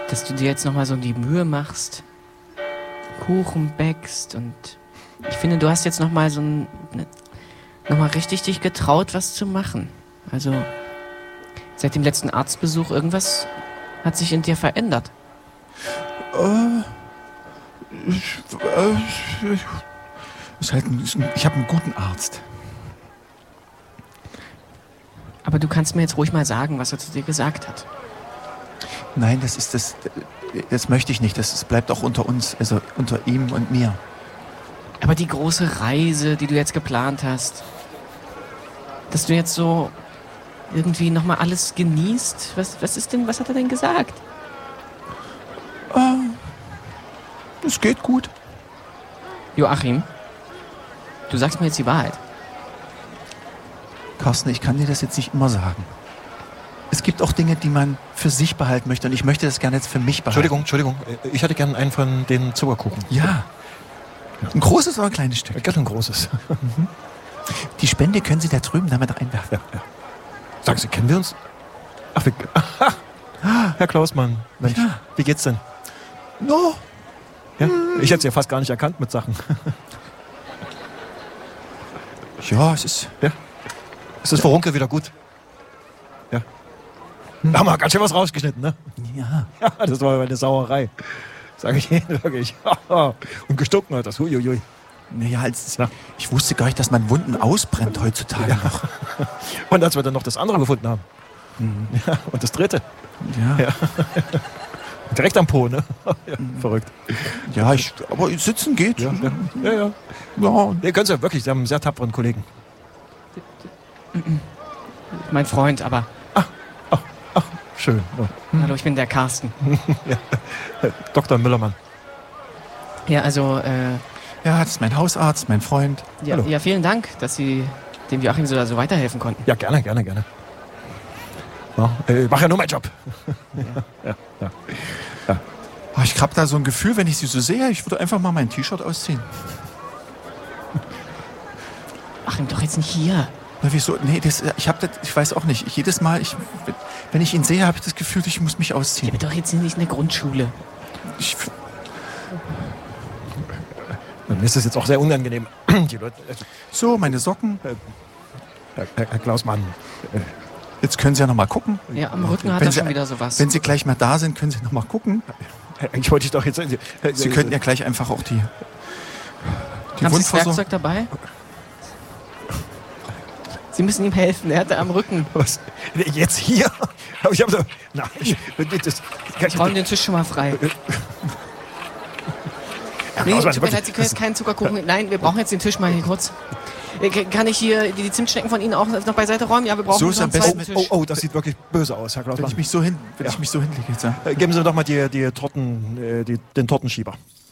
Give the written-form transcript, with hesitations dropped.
dass du dir jetzt nochmal so die Mühe machst, Kuchen backst und ich finde, du hast jetzt nochmal nochmal richtig dich getraut, was zu machen. Also, seit dem letzten Arztbesuch, irgendwas hat sich in dir verändert. Ich habe einen guten Arzt. Aber du kannst mir jetzt ruhig mal sagen, was er zu dir gesagt hat. Nein, das möchte ich nicht. Das bleibt auch unter uns, also unter ihm und mir. Aber die große Reise, die du jetzt geplant hast, dass du jetzt so irgendwie nochmal alles genießt, was hat er denn gesagt? Es geht gut. Joachim, du sagst mir jetzt die Wahrheit. Carsten, ich kann dir das jetzt nicht immer sagen. Es gibt auch Dinge, die man für sich behalten möchte und ich möchte das gerne jetzt für mich behalten. Entschuldigung. Ich hätte gerne einen von den Zuckerkuchen. Ja. Ein großes oder ein kleines Stück? Gerne ein großes. Die Spende können Sie da drüben damit reinwerfen. Ja. Sagen Sie, kennen wir uns? Herr Klausmann, Mensch, ja. Wie geht's denn? No. Ja? Ich hätte Sie ja fast gar nicht erkannt mit Sachen. Ja, es ist... Ja. Ist das Furunkel wieder gut? Ja. Da haben wir ganz schön was rausgeschnitten, ne? Ja. Ja, das war eine Sauerei. Sag ich Ihnen wirklich. Und gestunken hat das. Huiuiui. Naja, ich wusste gar nicht, dass man Wunden ausbrennt heutzutage noch. Und als wir dann noch das andere gefunden haben. Mhm. Ja, und das dritte. Ja. Direkt am Po, ne? Ja, verrückt. Ja, aber sitzen geht. Ja. Ja. Ihr könnt ja wirklich, Sie haben einen sehr tapferen Kollegen. Mein Freund, aber... Ach, schön. Ja. Hallo, ich bin der Carsten. Ja. Dr. Müllermann. Ja, also... Ja, das ist mein Hausarzt, mein Freund. Ja, vielen Dank, dass Sie dem Joachim so weiterhelfen konnten. Ja, gerne. Ja, ich mache ja nur meinen Job. Ja. Ich habe da so ein Gefühl, wenn ich Sie so sehe, ich würde einfach mal mein T-Shirt ausziehen. Joachim, doch jetzt nicht hier. Na, wieso? Nee, ich weiß auch nicht. Jedes Mal, wenn ich ihn sehe, habe ich das Gefühl, ich muss mich ausziehen. Ich bin doch jetzt nicht in der Grundschule. Mir ist das jetzt auch sehr unangenehm. Die Leute, so, meine Socken. Herr Klausmann. Jetzt können Sie ja noch mal gucken. Ja, am Rücken hat er schon wieder sowas. Wenn Sie gleich mal da sind, können Sie noch mal gucken. Ich wollte doch jetzt... Sie könnten ja gleich einfach auch die Haben Sie das Werkzeug dabei? Sie müssen ihm helfen, er hat da am Rücken. Was? Jetzt hier? Ich habe Ich räume den Tisch schon mal frei. Nee, tut mir leid, Sie können jetzt keinen Zuckerkuchen... Nein, wir brauchen jetzt den Tisch mal hier kurz. Kann ich hier die Zimtschnecken von Ihnen auch noch beiseite räumen? Ja, wir brauchen so einen zweiten Tisch. Oh, das sieht wirklich böse aus, Herr Klausmann. Wenn ich mich so hinlege jetzt. Ja. Geben Sie mir doch mal den Tortenschieber.